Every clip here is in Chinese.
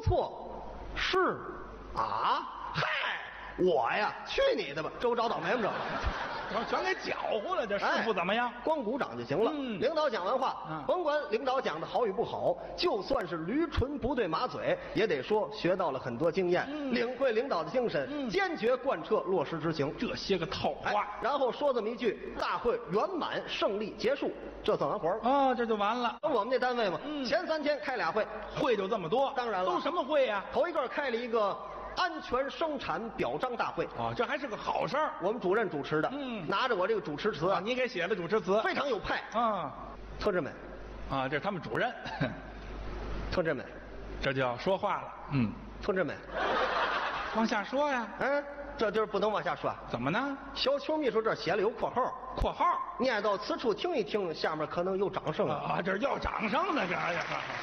错，是啊，嗨，我呀，去你的吧，这不找倒霉吗？ 我全给搅和了，这师傅怎么样？ 光鼓掌就行了。领导讲完话，甭管领导讲的好与不好，就算是驴唇不对马嘴，也得说学到了很多经验，领会领导的精神，坚决贯彻落实执行。 这些个套话， 然后说这么一句：大会圆满胜利结束，这算完活了。 哦，这就完了。 我们这单位嘛，前3天开2会， 会就这么多。 当然了， 都什么会呀？ 头一个开了一个安全生产表彰大会。 哦，这还是个好事儿。 我们主任主持的，拿着我这个主持词啊， 你给写的主持词， 非常有派啊。 同志们， 啊，这是他们主任。 同志们， 这就要说话了。 同志们， 往下说呀。 这地儿不能往下说。怎么呢？ 小邱秘书这写了有括号， 括号念到此处听一听，下面可能有掌声啊，这要掌声呢，这哎呀，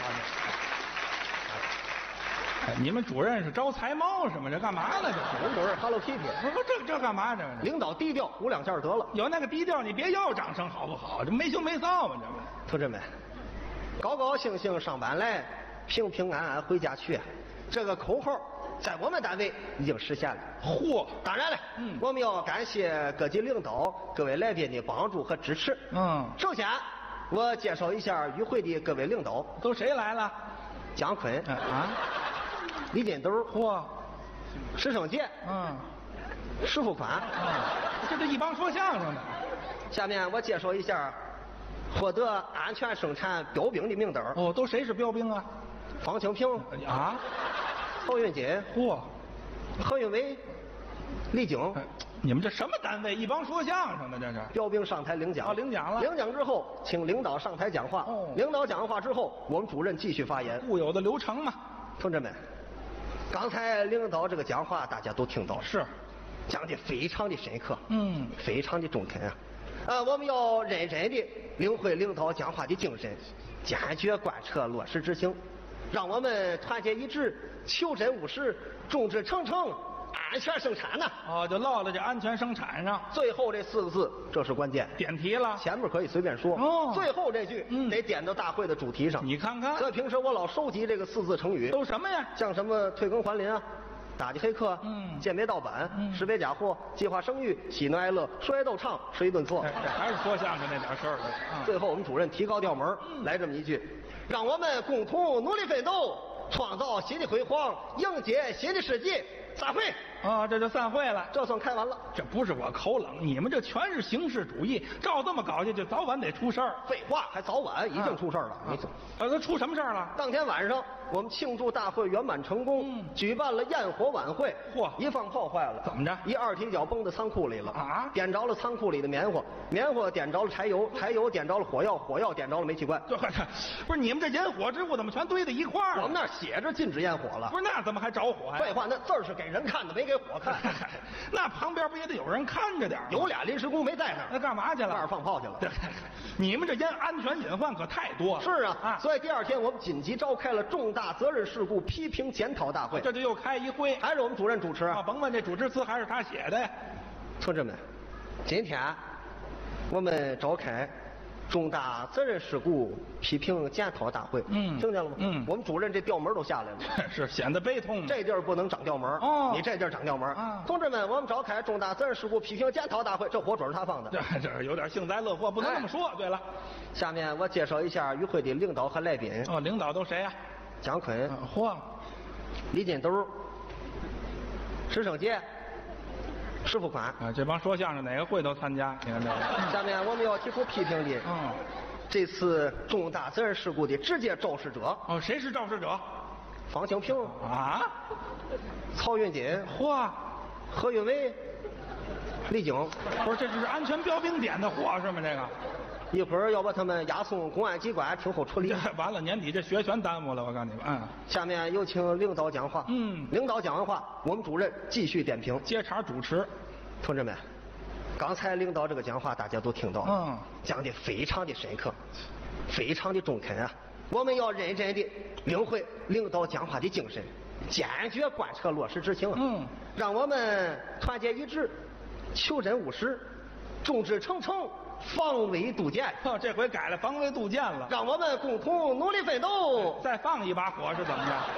你们主任是招财猫是吗？这干嘛呢？这我们主任 Hello Kitty， 这干嘛？这领导低调鼓2下得了。 有那个低调，你别要掌声好不好？这没羞没臊嘛，这不。 同志们，高高兴兴上班来，平平安安回家去，这个口号在我们单位已经实现了。 嚯！ 当然了，我们要感谢各级领导、各位来宾的帮助和支持。首先我介绍一下与会的各位领导， 都谁来了？ 姜昆李金斗， 嚯， 石胜杰，石富宽， 这一帮说相声的。 下面我介绍一下获得安全生产标兵的名单。 哦，都谁是标兵啊？ 方清平啊， 曹云金， 嚯， 何云伟，李菁。 你们这什么单位？一帮说相声的，这是标兵上台领奖。 领奖了。 领奖之后，请领导上台讲话。领导讲完话之后，我们主任继续发言。 固有的流程嘛。 同志们，刚才领导这个讲话大家都听到了， 是讲的非常的深刻，非常的中肯啊。我们要认真的领会领导讲话的精神，坚决贯彻落实执行，让我们团结一致，求真务实，众志成城，安全生产呢。 就落了这安全生产上。 最后这4个字，这是关键， 点题了。 前面可以随便说，最后这句得点到大会的主题上。 你看看， 所以平时我老收集这个4字成语， 都什么呀？ 像什么退耕还林啊，打击黑客，鉴别盗版，识别假货，计划生育，喜怒哀乐，说爱逗唱，吃一顿错。 这还是说相声那点事儿。 最后我们主任提高调门，来这么一句：让我们共同努力奋斗，创造新的辉煌，迎接新的世纪。散会。 这就散会了， 这算开完了。 这不是我口冷，你们这全是形式主义，照这么搞下去，早晚得出事儿。 废话，还早晚已经出事儿了。没错。 那出什么事儿了？ 当天晚上，我们庆祝大会圆满成功，举办了焰火晚会。一放炮坏了， 怎么着？ 一2踢脚崩到仓库里了点着了仓库里的棉花，棉花点着了柴油，柴油点着了火药，火药点着了煤气罐。 不是你们这引火之物怎么全堆在一块儿？ 我们那儿写着禁止焰火了。 不是那怎么还着火呀？ 废话，那字儿是给人看的，没给火看。 那旁边不也得有人看着点？ 有俩临时工没在那儿， 那干嘛去了？ 那儿放炮去了。 你们这安全隐患可太多了。 是啊，所以第2天我们紧急召开了重大责任事故批评检讨大会。 这就又开一会， 还是我们主任主持甭问这主持词还是他写的呀。 同志们，今天我们召开重大责任事故批评检讨大会，听见了吗？我们主任这调门都下来了， 是显得悲痛。 这地儿不能长调门你这地儿长调门同志们，我们召开重大责任事故批评检讨大会，这火准是他放的。 这有点幸灾乐祸，不能这么说。对了， 下面我介绍一下与会的领导和来宾。 领导都谁呀？ 姜昆，李金斗，石胜杰，石富宽。 这帮说相声哪个会都参加。你看这个。 下面我们要提出批评的，这次重大责任事故的直接肇事者。 谁是肇事者？ 方清平曹云金，何云伟，李菁。 不是，这就是安全标兵点的火是吗？这个一会儿要把他们押送公安机关听候处理。 完了，年底这学全耽误了，我告诉你们。 下面有请领导讲话。领导讲完话，我们主任继续点评， 接茬主持。 同志们，刚才领导这个讲话大家都听到了，讲的非常的深刻，非常的中肯啊。我们要认真的领会领导讲话的精神，坚决贯彻落实执行。让我们团结一致，求真务实，众志成城，防微杜渐。 这回改了防微杜渐了。 让我们共同努力奋斗。 再放一把火是怎么着？